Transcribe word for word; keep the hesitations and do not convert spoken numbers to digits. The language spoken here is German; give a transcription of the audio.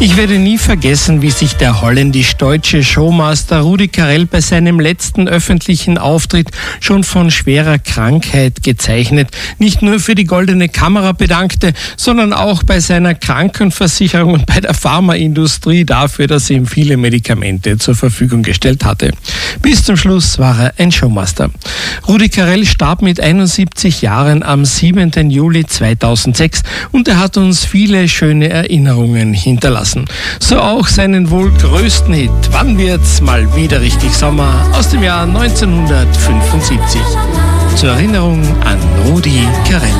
Ich werde nie vergessen, wie sich der holländisch-deutsche Showmaster Rudi Carrell bei seinem letzten öffentlichen Auftritt schon von schwerer Krankheit gezeichnet nicht nur für die goldene Kamera bedankte, sondern auch bei seiner Krankenversicherung und bei der Pharmaindustrie dafür, dass sie ihm viele Medikamente zur Verfügung gestellt hatte. Bis zum Schluss war er ein Showmaster. Rudi Carrell starb mit einundsiebzig Jahren am siebenten Juli zweitausendsechs und er hat uns viele schöne Erinnerungen hinterlassen. So auch seinen wohl größten Hit "Wann wird's mal wieder richtig Sommer" aus dem Jahr neunzehnhundertfünfundsiebzig. Zur Erinnerung an Rudi Carrell.